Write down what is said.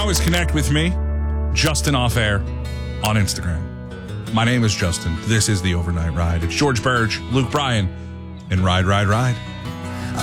always connect with me, Justin Off Air, on Instagram. My name is Justin. This is The Overnight Ride. It's George Burge, Luke Bryan, and Ride, Ride, Ride.